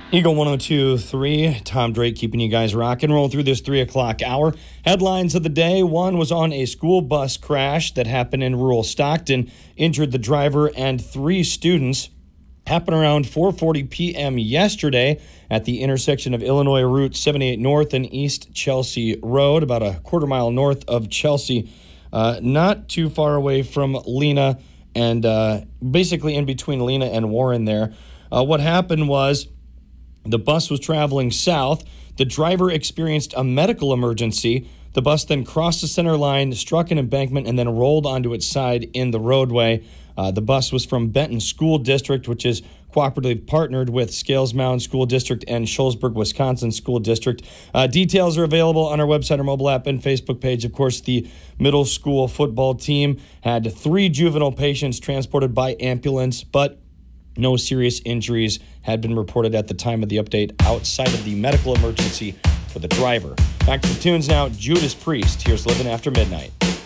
Eagle 102.3, Tom Drake keeping you guys rock and roll through this 3 o'clock hour. Headlines of the day. One was on a school bus crash that happened in rural Stockton, injured the driver and 3 students. Happened around 4:40 p.m. yesterday at the intersection of Illinois Route 78 North and East Chelsea Road, about a quarter mile north of Chelsea, not too far away from Lena and basically in between Lena and Warren there. What happened was the bus was traveling south. The driver experienced a medical emergency. The bus then crossed the center line, struck an embankment, and then rolled onto its side in the roadway. The bus was from Benton School District, which is cooperatively partnered with Scales Mound School District and Shullsburg, Wisconsin School District. Details are available on our website, our mobile app, and Facebook page. Of course, the middle school football team had 3 juvenile patients transported by ambulance, but no serious injuries had been reported at the time of the update outside of the medical emergency for the driver. Back to the tunes now. Judas Priest. Here's Living After Midnight.